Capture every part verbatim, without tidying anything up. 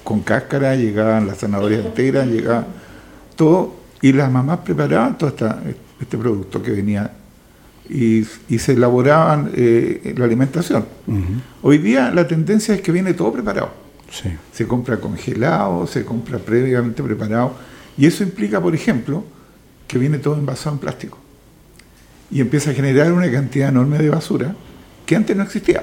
con cáscara, llegaban las zanahorias enteras, llegaba todo, y las mamás preparaban todo esta, este producto que venía y, y se elaboraban eh, la alimentación. Uh-huh. Hoy día la tendencia es que viene todo preparado. Sí. Se compra congelado, se compra previamente preparado, y eso implica, por ejemplo, que viene todo envasado en plástico y empieza a generar una cantidad enorme de basura que antes no existía.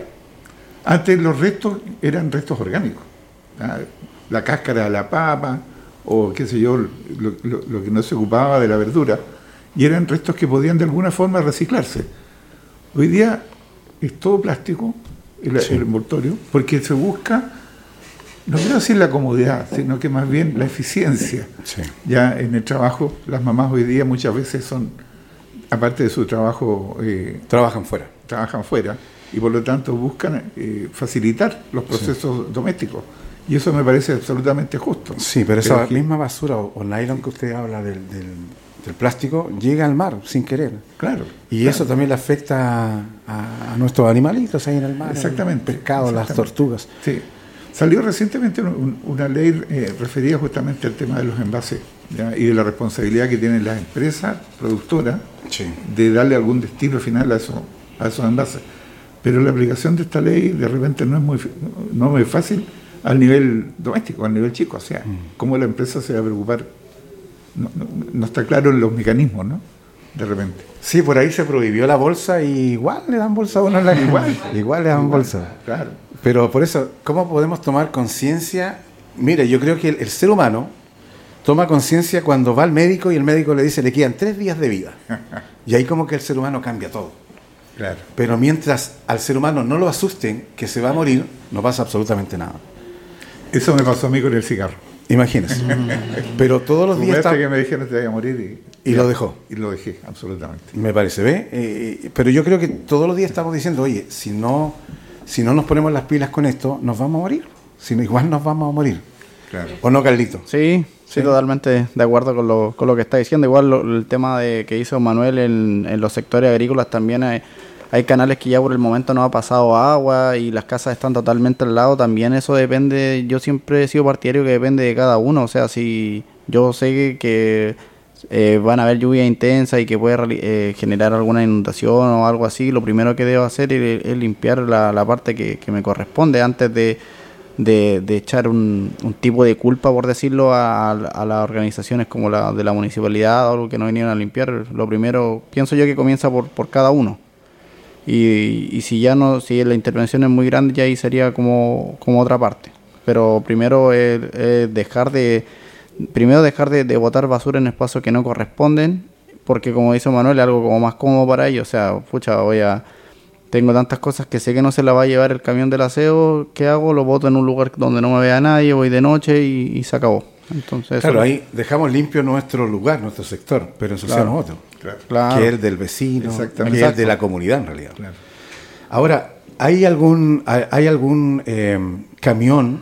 Antes los restos eran restos orgánicos, ¿ah? La cáscara de la papa o qué sé yo, lo, lo, lo que no se ocupaba de la verdura, y eran restos que podían de alguna forma reciclarse. Hoy día es todo plástico, el, sí. el envoltorio, porque se busca, no quiero decir la comodidad, sino que más bien la eficiencia. Sí. Ya en el trabajo, las mamás hoy día muchas veces son, aparte de su trabajo... Eh, trabajan fuera. Trabajan fuera, y por lo tanto buscan eh, facilitar los procesos sí. domésticos. Y eso me parece absolutamente justo. Sí, pero esa pero misma basura o, o nylon que usted habla del, del, del plástico llega al mar sin querer. Claro. Y claro. eso también le afecta a, a nuestros animalitos ahí en el mar. Exactamente. El pescado, exactamente. Las tortugas. Sí. Salió recientemente un, una ley eh, referida justamente al tema de los envases, ¿ya? Y de la responsabilidad que tienen las empresas productoras sí. de darle algún destino final a, eso, a esos envases. Pero la aplicación de esta ley de repente no es muy, no es muy fácil al nivel doméstico, al nivel chico. O sea, mm. cómo la empresa se va a preocupar, no, no, no está claro en los mecanismos, ¿no? De repente. Sí, por ahí se prohibió la bolsa y igual le dan bolsa a uno. La... Igual, igual le dan igual, bolsa. Claro. Pero por eso, ¿cómo podemos tomar conciencia? Mire, yo creo que el, el ser humano toma conciencia cuando va al médico y el médico le dice le quedan tres días de vida. Y ahí como que el ser humano cambia todo. Claro. Pero mientras al ser humano no lo asusten que se va a morir, no pasa absolutamente nada. Eso me pasó a mí con el cigarro. Imagínese. Pero todos los días... Está... que me dijeron te voy a morir y... Y ya, lo dejó. Y lo dejé, absolutamente. Me parece, ¿ve? Eh, pero yo creo que todos los días estamos diciendo, oye, si no, si no nos ponemos las pilas con esto, nos vamos a morir. Si no, igual nos vamos a morir. Claro. ¿O no, Carlito? Sí, sí, sí, totalmente de acuerdo con lo, con lo que está diciendo. Igual lo, el tema de que hizo Manuel en, en los sectores agrícolas también hay... Hay canales que ya por el momento no ha pasado agua y las casas están totalmente al lado. También eso depende, yo siempre he sido partidario que depende de cada uno. O sea, si yo sé que, que eh, van a haber lluvia intensa y que puede eh, generar alguna inundación o algo así, lo primero que debo hacer es, es limpiar la, la parte que, que me corresponde antes de, de, de echar un, un tipo de culpa, por decirlo, a, a las organizaciones como la de la municipalidad o algo que no vinieron a limpiar. Lo primero, pienso yo que comienza por, por cada uno. Y, y si ya no, si la intervención es muy grande, ya ahí sería como, como otra parte. Pero primero es, es dejar de primero dejar de, de botar basura en espacios que no corresponden, porque como dice Manuel, es algo como más cómodo para ellos. O sea, pucha, voy a tengo tantas cosas que sé que no se la va a llevar el camión del aseo, ¿qué hago? Lo boto en un lugar donde no me vea nadie, voy de noche y, y se acabó. Entonces, claro, eso... ahí dejamos limpio nuestro lugar, nuestro sector, pero ensuciamos claro. otro. Claro. Claro. Que es el del vecino, que es el de la comunidad en realidad. Claro. Ahora, ¿hay algún, hay, hay algún eh, camión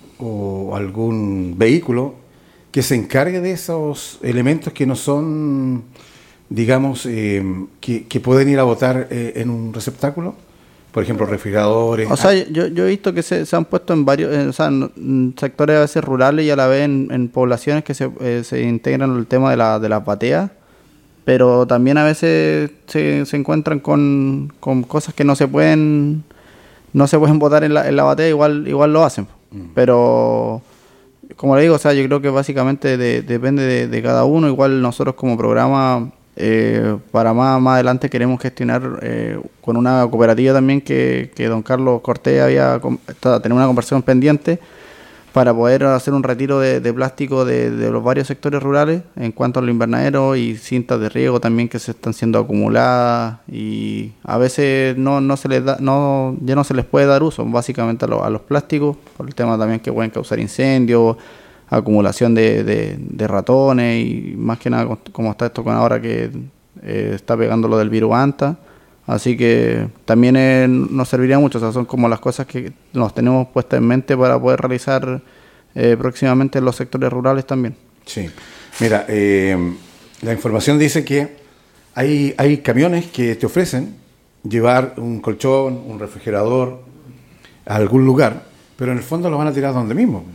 o algún vehículo que se encargue de esos elementos que no son, digamos, eh, que, que pueden ir a botar eh, en un receptáculo? Por ejemplo, refrigeradores. O sea, yo, yo he visto que se, se han puesto en varios, en, o sea, en sectores a veces rurales y a la vez en, en poblaciones que se, eh, se integran en el tema de, la, de las bateas, pero también a veces se, se encuentran con, con cosas que no se pueden no se pueden botar en la, en la batea, igual igual lo hacen. Mm. Pero, como le digo, o sea, yo creo que básicamente de, depende de, de cada uno. Igual nosotros como programa... Eh, para más, más adelante queremos gestionar eh, con una cooperativa también que, que don Carlos Cortés había tenido una conversación pendiente para poder hacer un retiro de, de plástico de, de los varios sectores rurales en cuanto al invernadero y cintas de riego también que se están siendo acumuladas y a veces no, no se les da, no, ya no se les puede dar uso básicamente a, lo, a los plásticos por el tema también que pueden causar incendios, acumulación de, de, de ratones y más que nada como está esto con ahora que eh, está pegando lo del virus Anta, así que también eh, nos serviría mucho. O sea, son como las cosas que nos tenemos puestas en mente para poder realizar eh, próximamente en los sectores rurales también. Sí, mira, eh, la información dice que hay, hay camiones que te ofrecen llevar un colchón, un refrigerador a algún lugar, pero en el fondo lo van a tirar donde mismo.